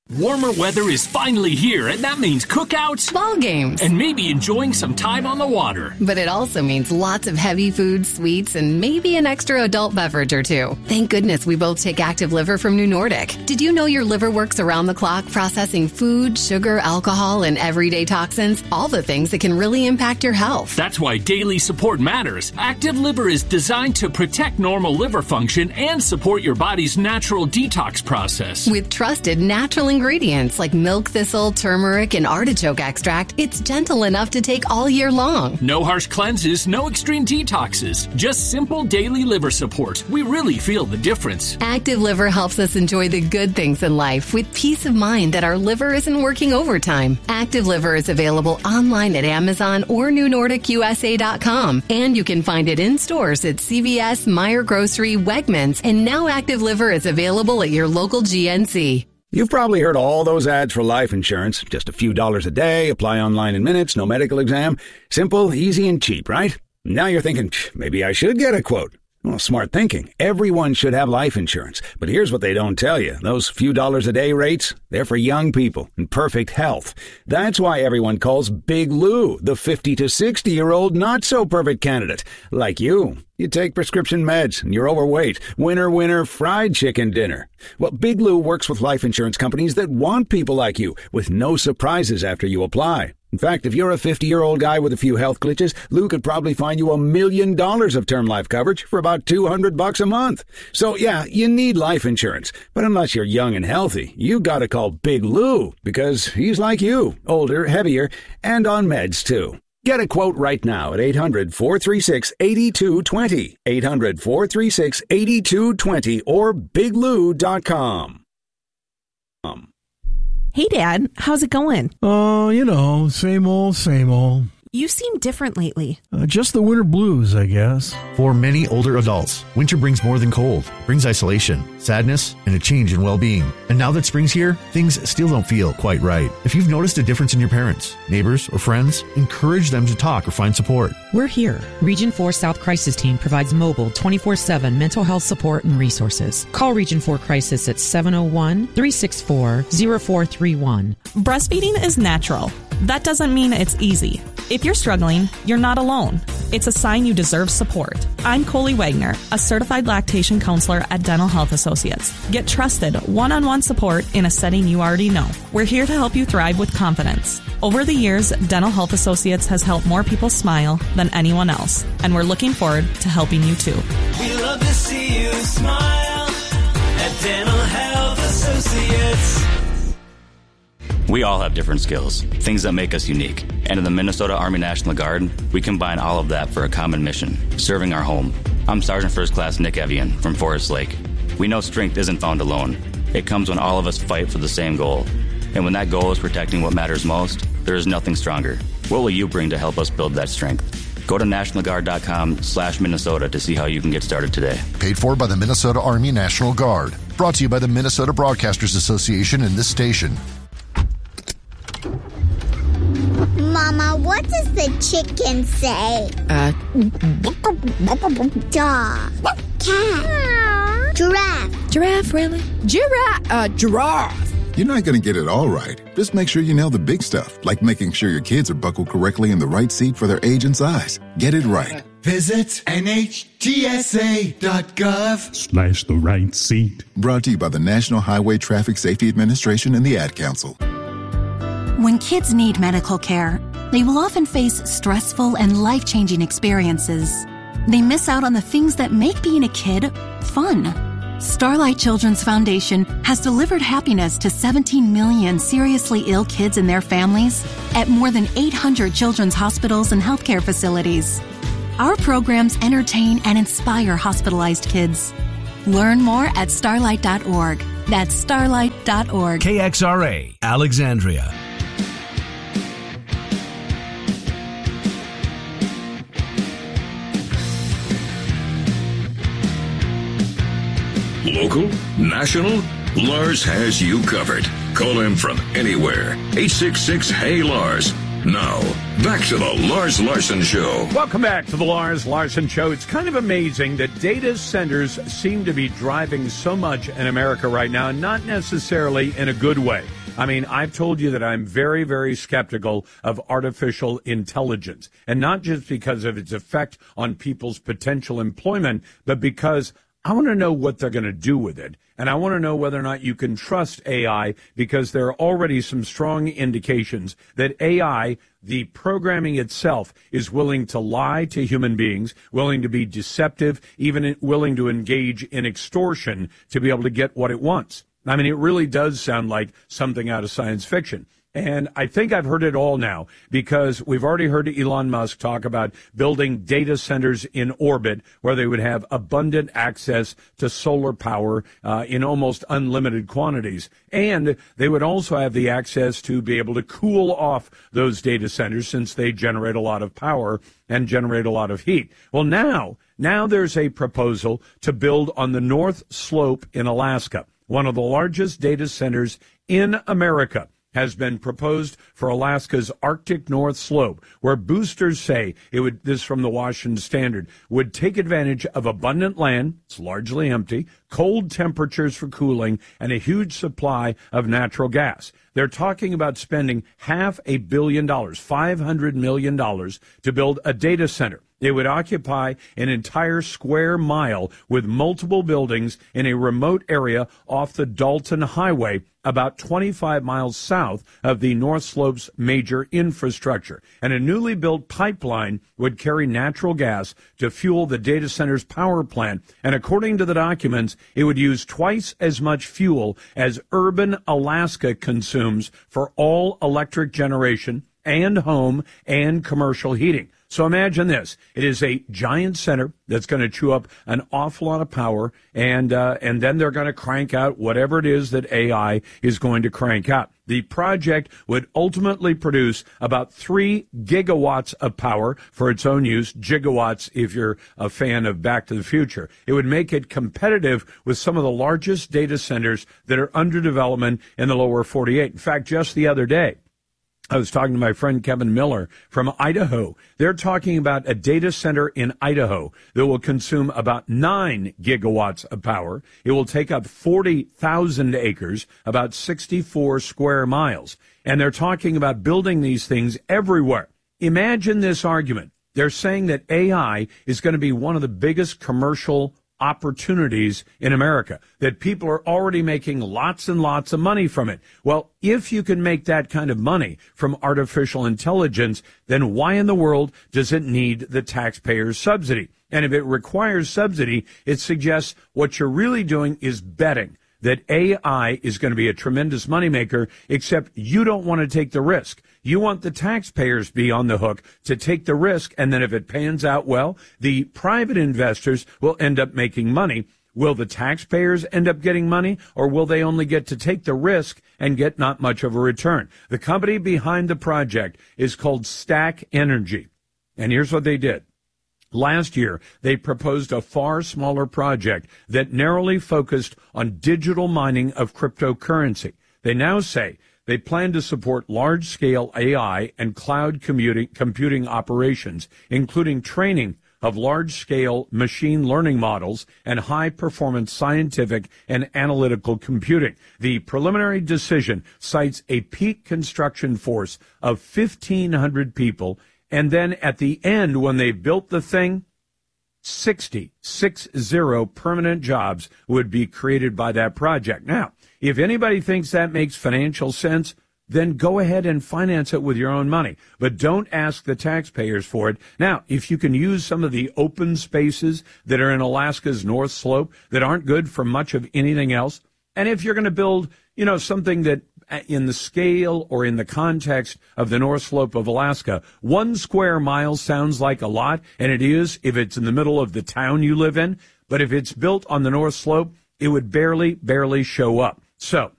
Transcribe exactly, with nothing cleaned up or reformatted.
Warmer weather is finally here, and that means cookouts, ball games, and maybe enjoying some time on the water. But it also means lots of heavy foods, sweets, and maybe an extra adult beverage or two. Thank goodness we both take Active Liver from New Nordic. Did you know your liver works around the clock processing food, sugar, alcohol, and everyday toxins? All the things that can really impact your health. That's why daily support matters. Active Liver is designed to protect normal liver function and support your body's natural detox process. With trusted natural ingredients. Ingredients like milk thistle, turmeric, and artichoke extract, it's gentle enough to take all year long. No harsh cleanses, no extreme detoxes, just simple daily liver support. We really feel the difference. Active Liver helps us enjoy the good things in life with peace of mind that our liver isn't working overtime. Active Liver is available online at Amazon or New Nordic U S A dot com, and you can find it in stores at C V S, Meijer Grocery, Wegmans, and now Active Liver is available at your local G N C. You've probably heard all those ads for life insurance. Just a few dollars a day, apply online in minutes, no medical exam. Simple, easy, and cheap, right? Now you're thinking, maybe I should get a quote. Well, smart thinking. Everyone should have life insurance. But here's what they don't tell you. Those few dollars a day rates, they're for young people in perfect health. That's why everyone calls Big Lou the fifty to sixty-year-old not-so-perfect candidate. Like you. You take prescription meds and you're overweight. Winner, winner, fried chicken dinner. Well, Big Lou works with life insurance companies that want people like you with no surprises after you apply. In fact, if you're a fifty-year-old guy with a few health glitches, Lou could probably find you a million dollars of term life coverage for about two hundred bucks a month. So, yeah, you need life insurance. But unless you're young and healthy, you gotta call Big Lou because he's like you, older, heavier, and on meds, too. Get a quote right now at eight hundred, four three six, eight two two zero, eight hundred, four three six, eight two two zero, or big lou dot com. Um. Hey, Dad. How's it going? Oh, you know, same old, same old. You seem different lately. Uh, just the winter blues, I guess. For many older adults, winter brings more than cold. It brings isolation, sadness, and a change in well-being. And now that spring's here, things still don't feel quite right. If you've noticed a difference in your parents, neighbors, or friends, encourage them to talk or find support. We're here. Region four South Crisis Team provides mobile twenty-four seven mental health support and resources. Call Region four Crisis at seven oh one, three six four, oh four three one. Breastfeeding is natural. That doesn't mean it's easy. If you're struggling, you're not alone. It's a sign you deserve support. I'm Coley Wagner, a certified lactation counselor at Dental Health Associates. Get trusted, one-on-one support in a setting you already know. We're here to help you thrive with confidence. Over the years, Dental Health Associates has helped more people smile than anyone else, and we're looking forward to helping you too. We love to see you smile at Dental Health Associates. We all have different skills, things that make us unique. And in the Minnesota Army National Guard, we combine all of that for a common mission, serving our home. I'm Sergeant First Class Nick Evian from Forest Lake. We know strength isn't found alone. It comes when all of us fight for the same goal. And when that goal is protecting what matters most, there is nothing stronger. What will you bring to help us build that strength? Go to national guard dot com slash Minnesota to see how you can get started today. Paid for by the Minnesota Army National Guard. Brought to you by the Minnesota Broadcasters Association and this station. Mama, what does the chicken say? Uh, Dog. Cat. Giraffe. Giraffe, really? Giraffe. Uh, giraffe. You're not going to get it all right. Just make sure you nail the big stuff, like making sure your kids are buckled correctly in the right seat for their age and size. Get it right. Visit N H T S A dot gov slash the right seat. Brought to you by the National Highway Traffic Safety Administration and the Ad Council. When kids need medical care, they will often face stressful and life-changing experiences. They miss out on the things that make being a kid fun. Starlight Children's Foundation has delivered happiness to seventeen million seriously ill kids and their families at more than eight hundred children's hospitals and healthcare facilities. Our programs entertain and inspire hospitalized kids. Learn more at starlight dot org. That's starlight dot org. K X R A, Alexandria. Local, national, Lars has you covered. Call him from anywhere. eight six six, H E Y, Lars. Now, back to the Lars Larson Show. Welcome back to the Lars Larson Show. It's kind of amazing that data centers seem to be driving so much in America right now, and not necessarily in a good way. I mean, I've told you that I'm very, very skeptical of artificial intelligence, and not just because of its effect on people's potential employment, but because I want to know what they're going to do with it. And I want to know whether or not you can trust A I, because there are already some strong indications that A I, the programming itself, is willing to lie to human beings, willing to be deceptive, even willing to engage in extortion to be able to get what it wants. I mean, it really does sound like something out of science fiction. And I think I've heard it all now, because we've already heard Elon Musk talk about building data centers in orbit where they would have abundant access to solar power uh, in almost unlimited quantities. And they would also have the access to be able to cool off those data centers, since they generate a lot of power and generate a lot of heat. Well, now, now there's a proposal to build on the North Slope in Alaska, one of the largest data centers in America. Has been proposed for Alaska's Arctic North Slope, where boosters say it would, this from the Washington Standard, would take advantage of abundant land, it's largely empty, cold temperatures for cooling, and a huge supply of natural gas. They're talking about spending half a billion dollars, five hundred million dollars, to build a data center. It would occupy an entire square mile with multiple buildings in a remote area off the Dalton Highway, about twenty-five miles south of the North Slope's major infrastructure. And a newly built pipeline would carry natural gas to fuel the data center's power plant. And according to the documents, it would use twice as much fuel as urban Alaska consumes for all electric generation and home and commercial heating. So imagine this. It is a giant center that's going to chew up an awful lot of power, and uh, and then they're going to crank out whatever it is that A I is going to crank out. The project would ultimately produce about three gigawatts of power for its own use, gigawatts if you're a fan of Back to the Future. It would make it competitive with some of the largest data centers that are under development in the lower forty-eight. In fact, just the other day, I was talking to my friend Kevin Miller from Idaho. They're talking about a data center in Idaho that will consume about nine gigawatts of power. It will take up forty thousand acres, about sixty-four square miles. And they're talking about building these things everywhere. Imagine this argument. They're saying that A I is going to be one of the biggest commercial opportunities in America, that people are already making lots and lots of money from it. Well, if you can make that kind of money from artificial intelligence, then why in the world does it need the taxpayer's subsidy? And if it requires subsidy, it suggests what you're really doing is betting that A I is going to be a tremendous moneymaker, except you don't want to take the risk. You want the taxpayers to be on the hook to take the risk, and then if it pans out well, the private investors will end up making money. Will the taxpayers end up getting money, or will they only get to take the risk and get not much of a return? The company behind the project is called Stack Energy, and here's what they did. Last year, they proposed a far smaller project that narrowly focused on digital mining of cryptocurrency. They now say they plan to support large-scale A I and cloud commuting, computing operations, including training of large-scale machine learning models and high-performance scientific and analytical computing. The preliminary decision cites a peak construction force of fifteen hundred people, and then at the end, when they built the thing, sixty, six zero permanent jobs would be created by that project. Now, if anybody thinks that makes financial sense, then go ahead and finance it with your own money. But don't ask the taxpayers for it. Now, if you can use some of the open spaces that are in Alaska's North Slope that aren't good for much of anything else, and if you're going to build, you know, something that in the scale or in the context of the North Slope of Alaska, one square mile sounds like a lot, and it is if it's in the middle of the town you live in. But if it's built on the North Slope, it would barely, barely show up. So